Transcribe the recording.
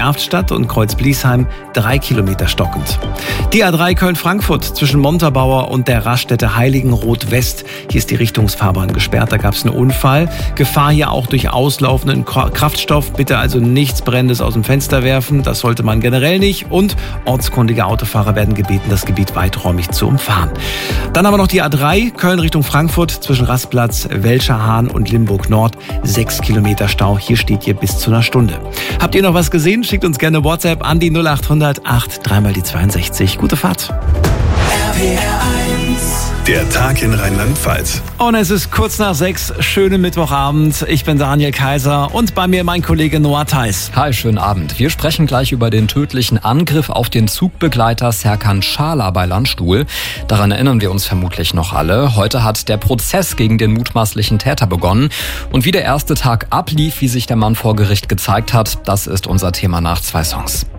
Erftstadt und Kreuz-Bliesheim 3 Kilometer stockend. Die A3 Köln-Frankfurt zwischen Montabaur und der Raststätte Heiligenroth-West. Hier ist die Richtungsfahrbahn gesperrt, da gab es einen Unfall. Gefahr hier auch durch auslaufenden Kraftstoff. Bitte also nichts Brennendes aus dem Fenster werfen, das sollte man generell nicht. Und ortskundige Autofahrer werden gebeten, das Gebiet weiträumig zu umfahren. Dann haben wir noch die A3 Köln Richtung Frankfurt zwischen Rastplatz Welscherhahn und Limburg Nord. 6 Kilometer Stau, hier steht ihr bis zu einer Stunde. Habt ihr noch was gesehen? Schickt uns gerne WhatsApp an die 0800 8 3 mal die 62. Gute Fahrt. Der Tag in Rheinland-Pfalz. Und es ist kurz nach 6, schönen Mittwochabend. Ich bin Daniel Kaiser und bei mir mein Kollege Noah Theis. Hi, schönen Abend. Wir sprechen gleich über den tödlichen Angriff auf den Zugbegleiter Serkan Schala bei Landstuhl. Daran erinnern wir uns vermutlich noch alle. Heute hat der Prozess gegen den mutmaßlichen Täter begonnen. Und wie der erste Tag ablief, wie sich der Mann vor Gericht gezeigt hat, das ist unser Thema nach 2 Songs.